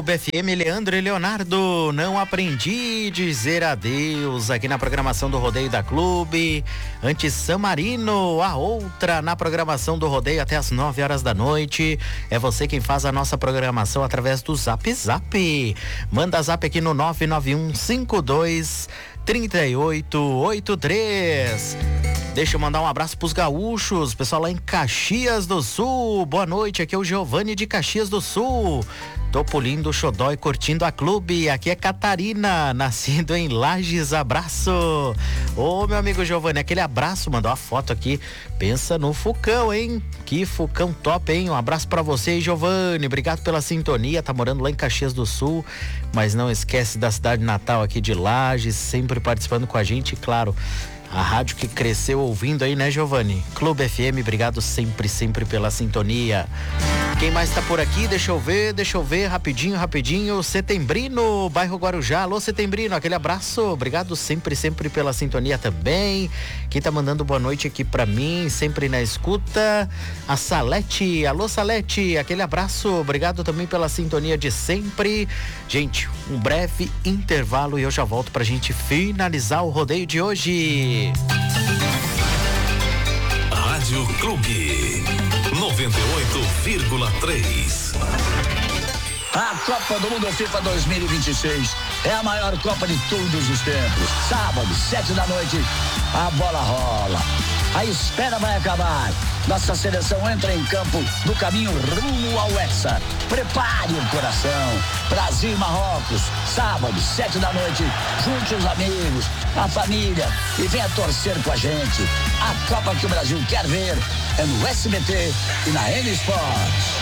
Clube FM, Leandro e Leonardo. Não aprendi a dizer adeus aqui na programação do Rodeio da Clube. Antes San Marino, a outra na programação do Rodeio até as 9 horas da noite. É você quem faz a nossa programação através do Zap Zap. Manda zap aqui no 991523883. Deixa eu mandar um abraço pros gaúchos, pessoal lá em Caxias do Sul. Boa noite, aqui é o Giovanni de Caxias do Sul. Tô pulindo o xodó e curtindo a clube. Aqui é Catarina, nascido em Lages. Abraço. Ô, meu amigo Giovanni, aquele abraço, mandou a foto aqui. Pensa no Fucão, hein? Que Fucão top, hein? Um abraço pra você, Giovanni. Obrigado pela sintonia. Tá morando lá em Caxias do Sul, mas não esquece da cidade natal aqui de Lages, sempre participando com a gente, claro. A rádio que cresceu ouvindo aí, né, Giovanni? Clube FM, obrigado sempre pela sintonia. Quem mais tá por aqui? Deixa eu ver, rapidinho. Setembrino, bairro Guarujá. Alô, Setembrino, aquele abraço. Obrigado sempre pela sintonia também. Quem tá mandando boa noite aqui pra mim, sempre na escuta, a Salete. Alô, Salete, aquele abraço. Obrigado também pela sintonia de sempre. Gente, um breve intervalo e eu já volto pra gente finalizar o rodeio de hoje. Rádio Clube 98,3. A Copa do Mundo FIFA 2026 é a maior Copa de todos os tempos. Sábado, 7 da noite, a bola rola. A espera vai acabar. Nossa seleção entra em campo no caminho rumo ao Hexa. Prepare o coração. Brasil e Marrocos, sábado, 7 da noite. Junte os amigos, a família e venha torcer com a gente. A Copa que o Brasil quer ver é no SBT e na N Sports.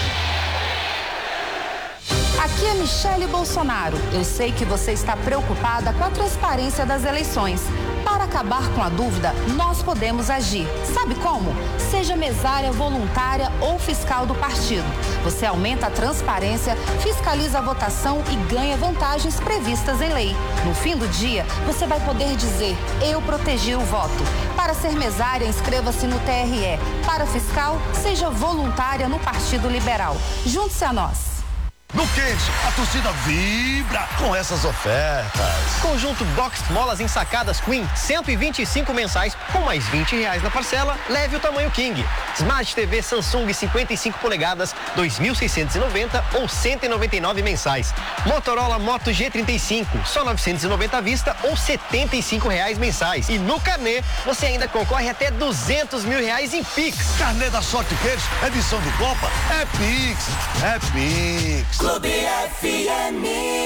Aqui é Michele Bolsonaro. Eu sei que você está preocupada com a transparência das eleições. Para acabar com a dúvida, nós podemos agir. Sabe como? Seja mesária, voluntária ou fiscal do partido. Você aumenta a transparência, fiscaliza a votação e ganha vantagens previstas em lei. No fim do dia, você vai poder dizer: eu protegi o voto. Para ser mesária, inscreva-se no TRE. Para fiscal, seja voluntária no Partido Liberal. Junte-se a nós. No quente, a torcida vibra com essas ofertas. Conjunto Box Molas ensacadas Queen, 125 mensais, com mais R$20 na parcela, leve o tamanho King. Smart TV Samsung 55 polegadas, 2.690 ou 199 mensais. Motorola Moto G35, só 990 à vista ou R$75 mensais. E no carnê, você ainda concorre até R$200 mil em Pix. Carnê da Sorte Queiros, edição de Copa, é Pix. Clube FM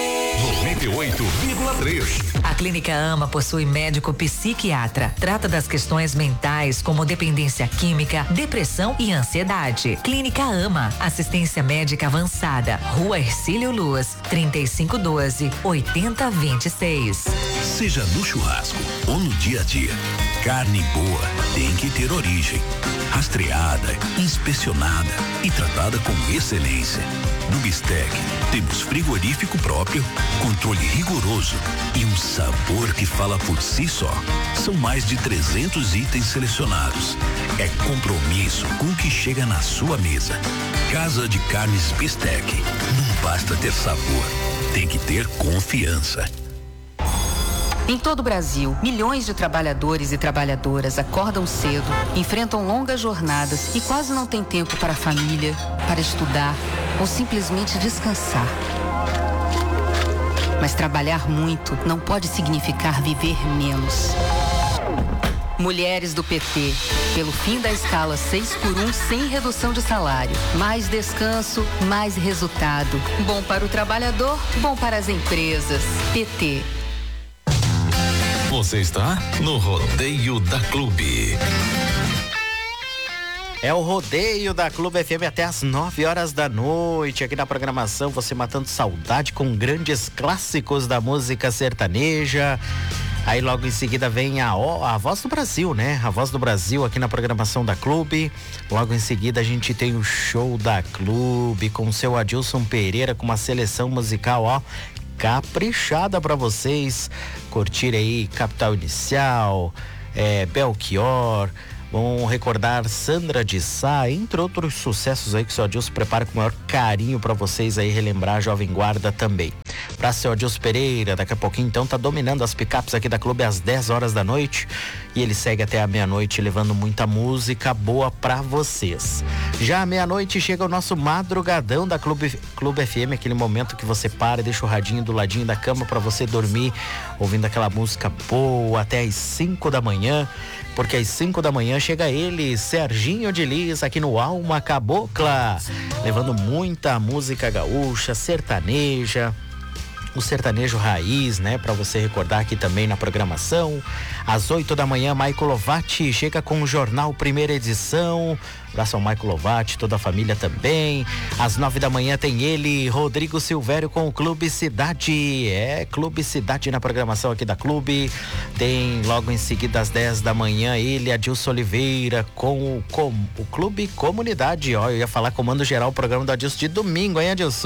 98,3. A Clínica AMA possui médico psiquiatra. Trata das questões mentais como dependência química, depressão e ansiedade. Clínica AMA, assistência médica avançada. Rua Hercílio Luz, 3512-8026. Seja no churrasco ou no dia a dia, carne boa tem que ter origem. Rastreada, inspecionada e tratada com excelência. No Bistec, temos frigorífico próprio, controle rigoroso e um sabor que fala por si só. São mais de 300 itens selecionados. É compromisso com o que chega na sua mesa. Casa de Carnes Bistec. Não basta ter sabor, tem que ter confiança. Em todo o Brasil, milhões de trabalhadores e trabalhadoras acordam cedo, enfrentam longas jornadas e quase não têm tempo para a família, para estudar ou simplesmente descansar. Mas trabalhar muito não pode significar viver menos. Mulheres do PT, pelo fim da escala 6x1 sem redução de salário. Mais descanso, mais resultado. Bom para o trabalhador, bom para as empresas. PT. Você está no Rodeio da Clube. É o Rodeio da Clube FM até as 9 horas da noite. Aqui na programação, você matando saudade com grandes clássicos da música sertaneja. Aí logo em seguida vem a Voz do Brasil, né? A Voz do Brasil aqui na programação da Clube. Logo em seguida a gente tem o Show da Clube com o seu Adilson Pereira com uma seleção musical, caprichada para vocês curtir aí. Capital Inicial, Belchior, Vão recordar Sandra de Sá, entre outros sucessos aí que o seu Adilson prepara com o maior carinho para vocês aí relembrar a Jovem Guarda também. Pra seu Adilson Pereira, daqui a pouquinho então tá dominando as picapes aqui da Clube às 10 horas da noite e ele segue até a meia-noite levando muita música boa pra vocês. Já à meia-noite chega o nosso madrugadão da Clube FM, aquele momento que você para e deixa o radinho do ladinho da cama pra você dormir ouvindo aquela música boa até às 5 da manhã, porque às 5 da manhã chega ele, Serginho de Lis, aqui no Alma Cabocla, levando muita música gaúcha, sertaneja, o sertanejo raiz, né? Pra você recordar aqui também na programação. Às 8 da manhã, Maico Lovati chega com o Jornal Primeira Edição. Abraço ao Maico Lovati, toda a família também. Às 9 da manhã tem ele, Rodrigo Silvério com o Clube Cidade. Clube Cidade na programação aqui da Clube. Tem logo em seguida às 10 da manhã ele, Adilson Oliveira com o Clube Comunidade. Ó, eu ia falar comando geral, o programa do Adilson de domingo, hein, Adilson?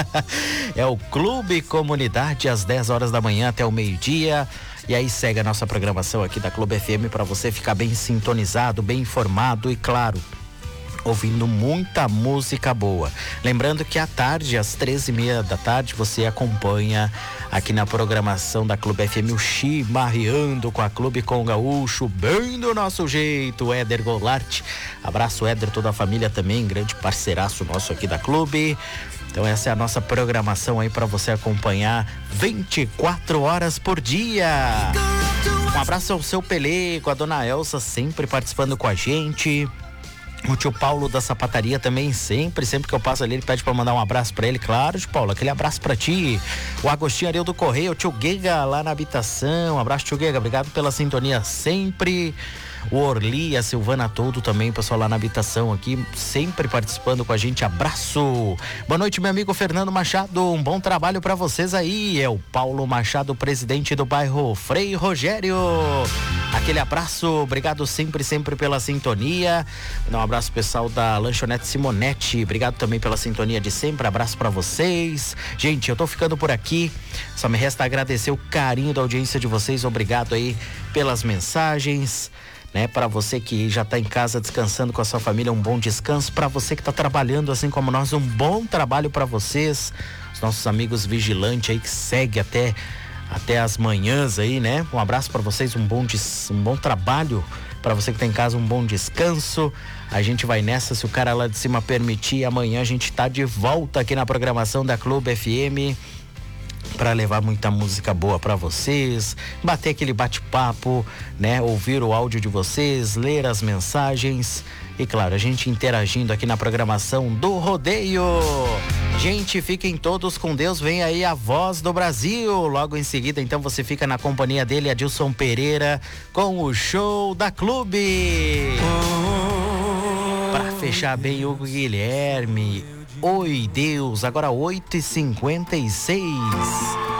É o Clube Comunidade às 10 horas da manhã até o meio-dia. E aí segue a nossa programação aqui da Clube FM para você ficar bem sintonizado, bem informado e, claro, ouvindo muita música boa. Lembrando que à tarde, às 13h30 da tarde, você acompanha aqui na programação da Clube FM o Chimarreando com a Clube com o Gaúcho, bem do nosso jeito, Éder Golart. Abraço, Éder, toda a família também, grande parceiraço nosso aqui da Clube. Então essa é a nossa programação aí para você acompanhar 24 horas por dia. Um abraço ao seu Pelego, a dona Elsa sempre participando com a gente. O tio Paulo da sapataria também sempre que eu passo ali ele pede pra mandar um abraço pra ele, claro, tio Paulo, aquele abraço pra ti. O Agostinho Ariel do Correio, o tio Guega lá na habitação, um abraço tio Guega, obrigado pela sintonia sempre. O Orli, a Silvana todo também, pessoal lá na habitação aqui, sempre participando com a gente, abraço. Boa noite, meu amigo Fernando Machado, um bom trabalho pra vocês aí. É o Paulo Machado, presidente do bairro Frei Rogério. Aquele abraço, obrigado sempre pela sintonia. Um abraço pessoal da Lanchonete Simonetti, obrigado também pela sintonia de sempre, abraço pra vocês. Gente, eu tô ficando por aqui, só me resta agradecer o carinho da audiência de vocês, obrigado aí pelas mensagens, né? Para você que já tá em casa descansando com a sua família, um bom descanso. Para você que tá trabalhando assim como nós, um bom trabalho para vocês. Os nossos amigos vigilantes aí que segue até as manhãs aí, né? Um abraço para vocês, um bom trabalho. Para você que tá em casa, um bom descanso. A gente vai nessa, se o cara lá de cima permitir. Amanhã a gente tá de volta aqui na programação da Clube FM para levar muita música boa para vocês, bater aquele bate-papo, né? Ouvir o áudio de vocês, ler as mensagens e, claro, a gente interagindo aqui na programação do Rodeio. Gente, fiquem todos com Deus, vem aí a Voz do Brasil. Logo em seguida, então, você fica na companhia dele, Adilson Pereira, com o Show da Clube. Para fechar bem, Hugo Guilherme. Oi, Deus, agora 8h56.